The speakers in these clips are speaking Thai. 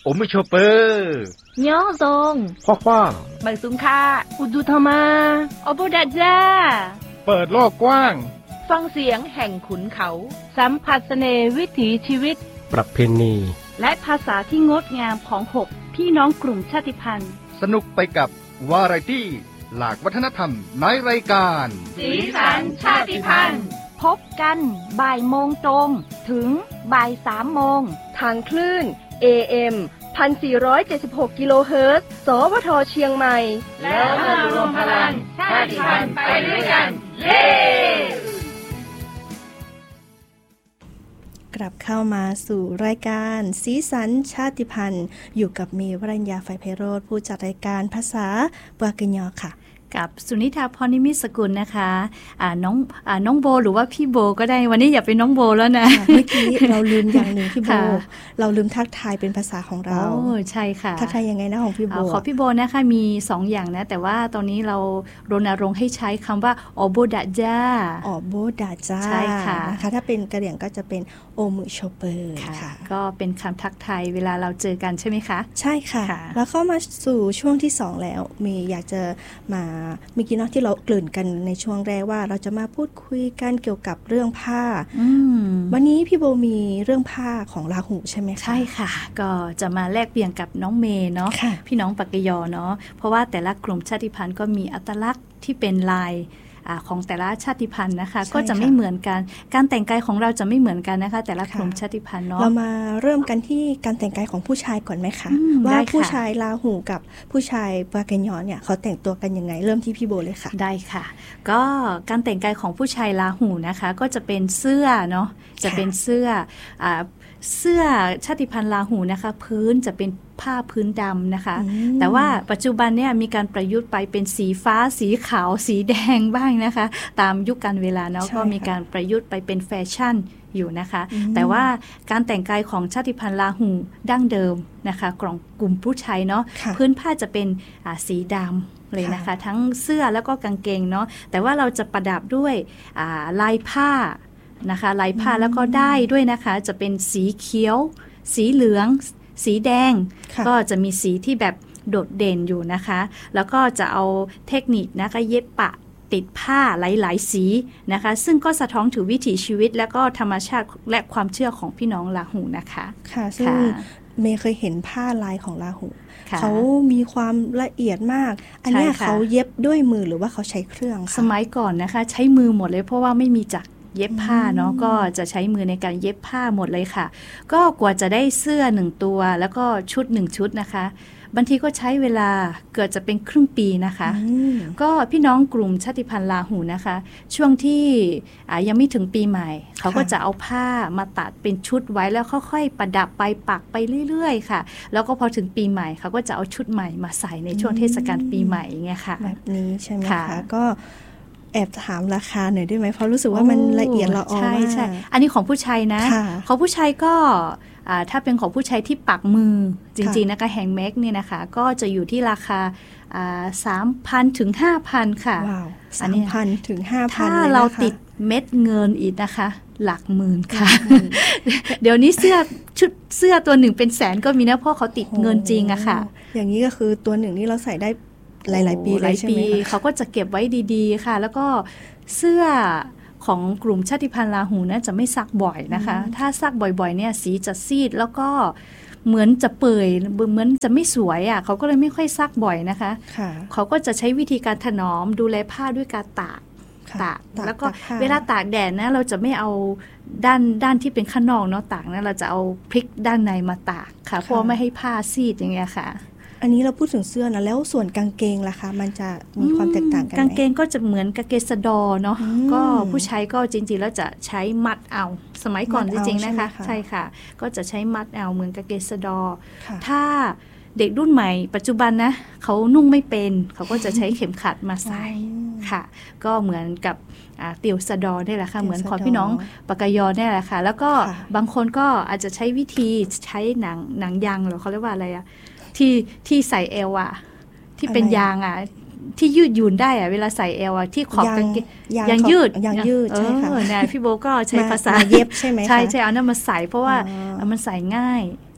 โอมิโชเปอร์ย่อทรงคว้างใบสุงคาอุดุธมาอโบดาจ้าเปิดโลกกว้างฟังเสียงแห่งขุนเขาสัมผัสเสน่ห์วิถีชีวิตประเพณีและภาษาที่งดงามของ6พี่น้องกลุ่มชาติพันธุ์สนุกไปกับวาไรตี้หลากวัฒนธรรมในรายการสีสันชาติพันธุ์พบกันบ่ายโมงตรงถึงบ่าย3 โมงทางคลื่น AM 1476 กิโลเฮิรตซ์ สวท เชียงใหม่แล้วมารวมพลังชาติพันธุ์ไปด้วยกันเย้กลับเข้ามาสู่รายการสีสันชาติพันธุ์อยู่กับเมย์วรัญญาไฟไพโรจน์ผู้จัดรายการภาษาปากญอค่ะกับสุนิธาพรนิมิตสกุลนะคะน้องโบหรือว่าพี่โบก็ได้วันนี้อย่าเป็นน้องโบแล้วนะเมื่อกี้เราลืมอย่างหนึ่งพี่โบเราลืมทักทายเป็นภาษาของเราใช่ค่ะทักทายยังไงนะของพี่โบของพี่โบนะคะมี2อย่างนะแต่ว่าตอนนี้เรารณรงค์ให้ใช้คำว่าอโบดาจ้าอโบดาจ้าใช่ค่ะนะคะถ้าเป็นกะเหรี่ยงก็จะเป็นโอมือโชเปอร์ค่ะก็เป็นคำทักทายเวลาเราเจอกันใช่ไหมคะใช่ค่ะแล้วเข้ามาสู่ช่วงที่2แล้วมีอยากจะมาเมื่อกี้เนาะที่เราเกริ่นกันในช่วงแรกว่าเราจะมาพูดคุยกันเกี่ยวกับเรื่องผ้าวันนี้พี่โบมีเรื่องผ้าของราหูใช่ไหมคะใช่ค่ะก็จะมาแลกเปลี่ยนกับน้องเมย์เนาะพี่น้องปักกยอเนาะเพราะว่าแต่ละกลุ่มชาติพันธุ์ก็มีอัตลักษณ์ที่เป็นลายของแต่ละชาติพันธุ์นะคะก็จะไม่เหมือนกันการแต่งกายของเราจะไม่เหมือนกันนะคะแต่ละกลุ่มชาติพันธุ์เนาะเรามาเริ่มกันที่การแต่งกายของผู้ชายก่อนไหมคะว่าผู้ชายราหูกับผู้ชายปากญอเนี่ยเขาแต่งตัวกันยังไงเริ่มที่พี่โบเลยค่ะได้ค่ะก็การแต่งกายของผู้ชายราหูนะคะก็จะเป็นเสื้อเนาะจะเป็นเสื้อชาติพันธุ์ราหูนะคะพื้นจะเป็นผ้าพื้นดำนะคะแต่ว่าปัจจุบันเนี่ยมีการประยุกต์ไปเป็นสีฟ้าสีขาวสีแดงบ้างนะคะตามยุคการเวลาเนาะก็มีการประยุกต์ไปเป็นแฟชั่นอยู่นะคะแต่ว่าการแต่งกายของชาติพันธุ์ราหูดั้งเดิมนะคะของกลุ่มผู้ชายเนาะพื้นผ้าจะเป็นสีดำเลยนะคะทั้งเสื้อแล้วก็กางเกงเนาะแต่ว่าเราจะประดับด้วยลายผ้านะคะลายผ้าแล้วก็ได้ด้วยนะคะจะเป็นสีเขียวสีเหลืองสีแดงก็จะมีสีที่แบบโดดเด่นอยู่นะคะแล้วก็จะเอาเทคนิคนะคะเย็บปะติดผ้าหลายๆสีนะคะซึ่งก็สะท้อนถึงวิถีชีวิตและก็ธรรมชาติและความเชื่อของพี่น้องราหูนะคะค่ะซึ่งเมย์เคยเห็นผ้าลายของราหูเขามีความละเอียดมากอันนี้เขาเย็บด้วยมือหรือว่าเขาใช้เครื่องสมัยก่อนนะคะใช้มือหมดเลยเพราะว่าไม่มีจักรเย็บผ้าเนาะก็จะใช้มือในการเย็บผ้าหมดเลยค่ะก็กว่าจะได้เสื้อ1ตัวแล้วก็ชุด1ชุดนะคะบางทีก็ใช้เวลาเกิดจะเป็นครึ่งปีนะคะก็พี่น้องกลุ่มชาติพันธุ์ราหูนะคะช่วงที่ยังไม่ถึงปีใหม่เขาก็จะเอาผ้ามาตัดเป็นชุดไว้แล้วค่อยๆประดับไปปักไปเรื่อยๆค่ะแล้วก็พอถึงปีใหม่เขาก็จะเอาชุดใหม่มาใส่ในช่วงเทศกาลปีใหม่ไงค่ะแบบนี้ใช่ไหมคะก็แอบถามราคาหน่อยได้ไหมเพราะรู้สึกว่ามันละเอียดละออมากใช่อันนี้ของผู้ชายนะของผู้ชายก็ถ้าเป็นของผู้ชายที่ปักมือจริงๆนะคะแฮงแม็กเนี่ยนะคะก็จะอยู่ที่ราคา3,000 ถึง 5,000 ค่ะว้าว 3,000 ถึง 5,000 ถ้าเราติดเม็ดเงินอีกนะคะหลักหมื่นค่ะเดี๋ยวนี้เสื้อตัวหนึ่งเป็นแสนก็มีนะเพราะเขาติดเงินจริงอะค่ะอย่างนี้ก็คือตัวหนึ่งนี่เราใส่ได้หลายๆปีเลยใช่ไหมคะเขาก็จะเก็บไว้ดีๆค่ะแล้วก็เสื้อของกลุ่มชาติพันธุ์ราหูนะจะไม่ซักบ่อยนะคะถ้าซักบ่อยๆเนี่ยสีจะซีดแล้วก็เหมือนจะเปื่อยเหมือนจะไม่สวยอ่ะเขาก็เลยไม่ค่อยซักบ่อยนะคะเขาก็จะใช้วิธีการถนอมดูแลผ้าด้วยการตากแล้วก็เวลาตากแดดนะเราจะไม่เอาด้านที่เป็นข้างนอกเนาะตากนะเราจะเอาพลิกด้านในมาตากค่ะเพราะไม่ให้ผ้าซีดอย่างเงี้ยค่ะอันนี้เราพูดถึงเสื้อนะแล้วส่วนกางเกงล่ะคะมันจะมีความแตกต่างกันไหมกางเกงก็จะเหมือนกางเกงสะดอเนาะก็ผู้ชายก็จริงๆแล้วจะใช้มัดเอาสมัยก่อนจริงๆนะคะใช่ค่ะก็จะใช้มัดเอาเหมือนกางเกงสะดอถ้าเด็กรุ่นใหม่ปัจจุบันนะเขานุ่งไม่เป็นเขาก็จะใช้เข็มขัดมาใส่ค่ะก็เหมือนกับเตี่ยวสะดอได้แหละค่ะเหมือนของพี่น้องปากกยอได้แหละค่ะแล้วก็บางคนก็อาจจะใช้วิธีใช้หนังยางหรือเขาเรียกว่าอะไรอะที่ใส่เอวอะที่เป็นยางอะที่ยืดหยุ่นได้อะเวลาใส่เอวอะที่ขอบกางเกงยางยืดใช่ค่ะเนี่ยพี่โบก็ใช้ภาษาเย็บใช่ไหมคะใช่เอานั่นมาใส่เพราะว่ามันใส่ง่าย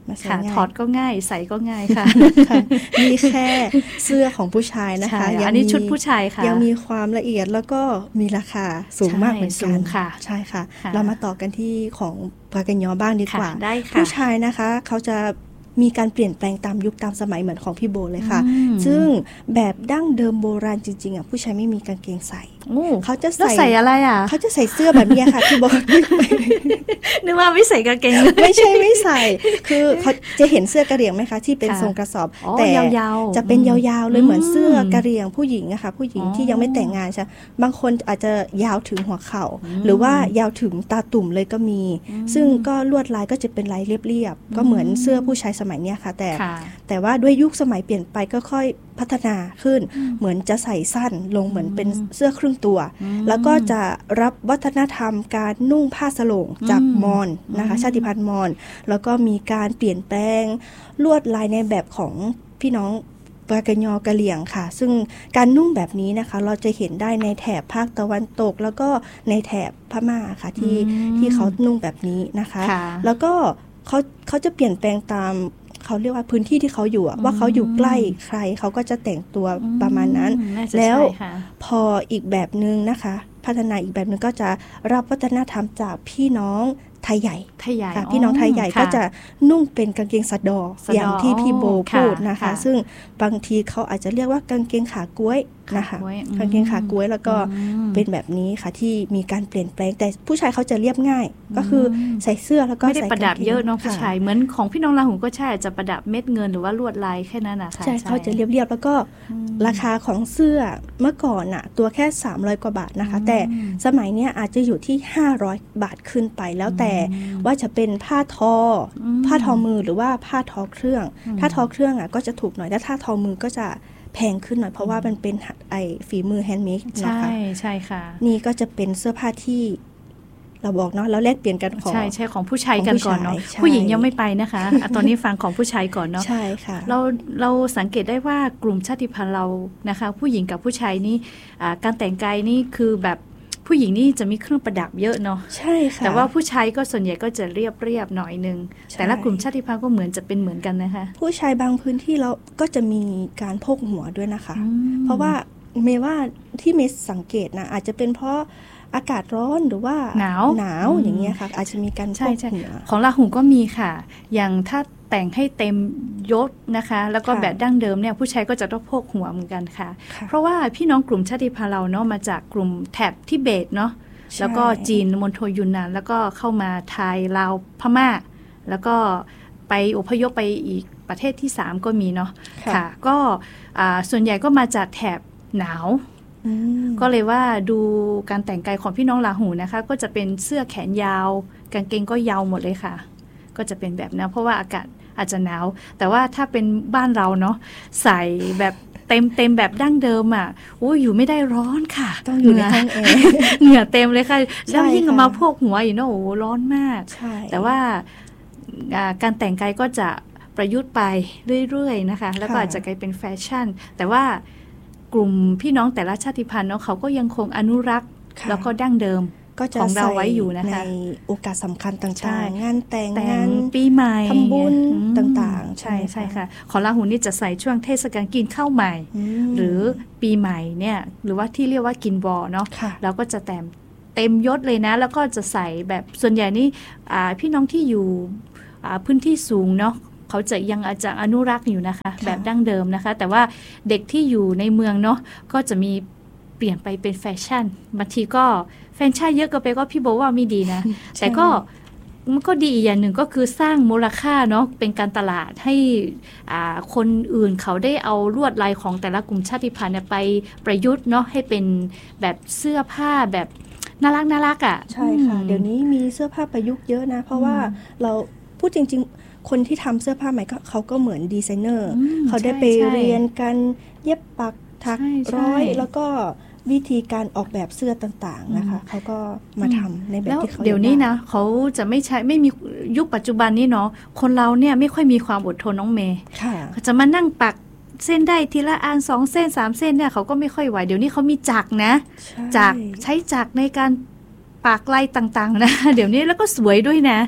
ค่ะถอดก็ง่ายใส่ก็ง่ายค่ะมีแค่เสื้อของผู้ชายนะคะอันนี้ชุดผู้ชายค่ะยังมีความละเอียดแล้วก็มีราคาสูงมากเหมือนกันใช่ค่ะเรามาต่อกันที่ของปากันยอบ้างดีกว่าผู้ชายนะคะเขาจะมีการเปลี่ยนแปลงตามยุคตามสมัยเหมือนของพี่โบเลยค่ะซึ่งแบบดั้งเดิมโบราณจริงๆผู้ชายไม่มีกางเกงใส่เขาจะใส่อะไรเขาจะใส่เสื้อแบบนี้ค่ะพี่โบนึกว่าไม่ใส่กางเกงไม่ใส่คือเขาจะเห็นเสื้อกระเหรี่ยงไหมคะที่เป็นทรงกระสอบแต่จะเป็นยาวๆเลยเหมือนเสื้อกระเหรี่ยงผู้หญิงอะค่ะผู้หญิงที่ยังไม่แต่งงานใช่บางคนอาจจะยาวถึงหัวเข่าหรือว่ายาวถึงตาตุ่มเลยก็มีซึ่งก็ลวดลายก็จะเป็นลายเรียบๆก็เหมือนเสื้อผู้ชายสมัยนี้ค่ะแต่ว่าด้วยยุคสมัยเปลี่ยนไปก็ค่อยพัฒนาขึ้นเหมือนจะใส่สั้นลงเหมือนเป็นเสื้อครึ่งตัวแล้วก็จะรับวัฒนธรรมการนุ่งผ้าสโลงจากมอญนะคะชาติพันธุ์มอญแล้วก็มีการเปลี่ยนแปลงลวดลายในแบบของพี่น้องปากันยอกะเหรี่ยงค่ะซึ่งการนุ่งแบบนี้นะคะเราจะเห็นได้ในแถบภาคตะวันตกแล้วก็ในแถบพม่าค่ะที่เขานุ่งแบบนี้นะคะแล้วก็เขาจะเปลี่ยนแปลงตามเขาเรียกว่าพื้นที่ที่เขาอยู่ว่าเขาอยู่ใกล้ใครเขาก็จะแต่งตัวประมาณนั้นแล้วพออีกแบบนึงนะคะพัฒนาอีกแบบนึงก็จะรับวัฒนธรรมจากพี่น้องไทยใหญ่ค่ะพี่น้องไทยใหญ่ก็จะนุ่งเป็นกางเกงสะดออย่างที่พี่โบพูดนะคะซึ่งบางทีเขาอาจจะเรียกว่ากางเกงขาก้วยนะคะกางเกงขาก้วยแล้วก็เป็นแบบนี้ค่ะที่มีการเปลี่ยนแปลงแต่ผู้ชายเขาจะเรียบง่ายก็คือใส่เสื้อแล้วก็ไม่ได้ประดับเยอะเนาะผู้ชายเหมือนของพี่น้องลาหูก็ใช่จะประดับเม็ดเงินหรือว่าลวดลายแค่นั้นนะคะใช่เขาจะเรียบๆแล้วก็ราคาของเสื้อเมื่อก่อนน่ะตัวแค่300กว่าบาทนะคะแต่สมัยนี้อาจจะอยู่ที่500บาทขึ้นไปแล้วแต่ว่าจะเป็นผ้าทอมือหรือว่าผ้าทอเครื่องถ้าทอเครื่องก็จะถูกหน่อยแต่ถ้าทอมือก็จะแพงขึ้นหน่อยเพราะว่ามันเป็นฝีมือแฮนด์เมดนะคะใช่ค่ะนี่ก็จะเป็นเสื้อผ้าที่เราบอกเนาะแล้วแลกเปลี่ยนกันของใช่ของผู้ชายกันก่อนเนาะผู้หญิงยังไม่ไปนะคะตอนนี้ฟังของผู้ชายก่อนเนาะใช่ค่ะเราสังเกตได้ว่ากลุ่มชาติพันธุ์เรานะคะผู้หญิงกับผู้ชายนี่การแต่งกายนี่คือแบบผู้หญิงนี่จะมีเครื่องประดับเยอะเนาะใช่ค่ะแต่ว่าผู้ชายก็ส่วนใหญ่ก็จะเรียบหน่อยนึงแต่ละกลุ่มชาติพันธุ์ก็เหมือนจะเป็นเหมือนกันนะคะผู้ชายบางพื้นที่เราก็จะมีการโพกหัวด้วยนะคะเพราะว่าเมย์ว่าที่เมย์สังเกตนะอาจจะเป็นเพราะอากาศร้อนหรือว่าหนาวอย่างเงี้ยค่ะอาจจะมีการโพกหัวของลาหูก็มีค่ะอย่างถ้าแต่งให้เต็มยศนะคะแล้วก็แบบดั้งเดิมเนี่ยผู้ชายก็จะต้องโพกหัวเหมือนกันค่ะเพราะว่าพี่น้องกลุ่มชาติพันธุ์เราเนาะมาจากกลุ่มแถบทิเบตเนาะแล้วก็จีนมณฑลยูนนานแล้วก็เข้ามาไทยลาวพม่าแล้วก็ไปอพยพไปอีกประเทศที่3ก็มีเนาะค่ะก็ส่วนใหญ่ก็มาจากแถบหนาวก็เลยว่าดูการแต่งกายของพี่น้องลาหูนะคะก็จะเป็นเสื้อแขนยาวกางเกงก็ยาวหมดเลยค่ะก็จะเป็นแบบนั้นเพราะว่าอากาศอาจจะหนาวแต่ว่าถ้าเป็นบ้านเราเนาะใส่แบบเต็มแบบดั้งเดิมโอ้ยอยู่ไม่ได้ร้อนค่ะต้องอยู่ในห้องแอร์เหงื่อเต็มเลยค่ะแล้วยิ่งมาพวกหัวอีกเนาะโอ้ร้อนมากแต่ว่าการแต่งกายก็จะประยุกต์ไปเรื่อยๆนะคะแล้วก็อาจจะกลายเป็นแฟชั่นแต่ว่ากลุ่มพี่น้องแต่ละชาติพันธุ์เนาะเขาก็ยังคงอนุรักษ์แล้วก็ดั้งเดิมของเราไว้อยู่นะคะในโอกาสสำคัญต่างๆงานแต่งงานปีใหม่ทำบุญต่างๆใช่ค่ะของลาหูนี่จะใส่ช่วงเทศกาลกินข้าวใหม่หรือปีใหม่เนี่ยหรือว่าที่เรียกว่ากินวอเนาะเราก็จะแต่งเต็มยศเลยนะแล้วก็จะใส่แบบส่วนใหญ่นี่พี่น้องที่อยู่พื้นที่สูงเนาะเขาจะยังอาจจะอนุรักษ์อยู่นะคะแบบดั้งเดิมนะคะแต่ว่าเด็กที่อยู่ในเมืองเนาะก็จะมีเปลี่ยนไปเป็นแฟชั่นบางทีก็แฟชั่นเยอะเกินไปก็พี่โบว่าไม่ดีนะแต่ก็มันก็ดีอย่างหนึ่งก็คือสร้างมูลค่าเนาะเป็นการตลาดให้คนอื่นเขาได้เอาลวดลายของแต่ละกลุ่มชาติพันธุ์ไปประยุกต์เนาะให้เป็นแบบเสื้อผ้าแบบน่ารักใช่ค่ะเดี๋ยวนี้มีเสื้อผ้าประยุกต์เยอะนะเพราะว่าเราพูดจริงๆคนที่ทำเสื้อผ้าใหม่เขาก็เหมือนดีไซเนอร์เขาได้ไปเรียนกันเย็บปักถักร้อยแล้วก็วิธีการออกแบบเสื้อต่างๆนะคะเขาก็มาทำในแบบที่เขาเดี๋ยวนี้นะเขาจะไม่มียุคปัจจุบันนี้เนาะคนเราเนี่ยไม่ค่อยมีความอดทนน้องเมย์เขาจะมานั่งปักเส้นได้ทีละอัน2เส้น3เส้นเนี่ยเขาก็ไม่ค่อยไหวเดี๋ยวนี้เขามีจักรนะจักรใช้จักรในการปักลายต่างๆนะเดี๋ยวนี้แล้วก็สวยด้วยนะ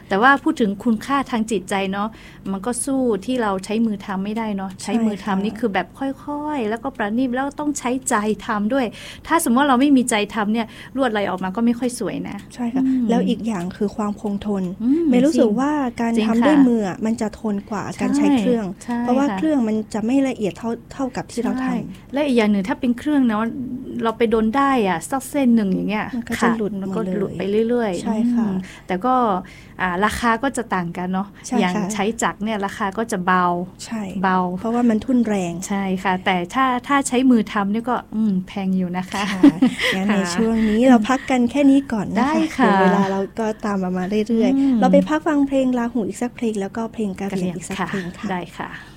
แต่ว่าพูดถึงคุณค่าทางจิตใจเนาะมันก็สู้ที่เราใช้มือทำไม่ได้เนาะใช้มือทำนี่คือแบบค่อยๆแล้วก็ประณีตแล้วต้องใช้ใจทำด้วยถ้าสมมติว่าเราไม่มีใจทำเนี่ยลวดลายออกมาก็ไม่ค่อยสวยนะใช่ค่ะแล้วอีกอย่างคือความคงทนไม่รู้สึกว่าการทำด้วยมือมันจะทนกว่าการใช้เครื่องเพราะว่าเครื่องมันจะไม่ละเอียดเท่ากับที่เราทำและอีกอย่างหนึ่งถ้าเป็นเครื่องเนาะเราไปโดนได้อะสักเส้นหนึ่งอย่างเงี้ยมันก็จะหลุดไปเรื่อยๆใช่ค่ะแต่ก็ราคาก็จะต่างกันเนาะอย่างใช้จักรเนี่ยราคาก็จะเบาใช่เบาเพราะว่ามันทุ่นแรงใช่ค่ะแต่ถ้าใช้มือทำเนี่ยก็แพงอยู่นะคะงั้นในช่วงนี้เราพักกันแค่นี้ก่อนนะคะเวลาเราก็ตามมาเรื่อยๆเราไปพักฟังเพลงลาหูอีกสักเพลงแล้วก็เพลงกะเหรี่ยงอีกสักเพลงค่ะได้ค่ะ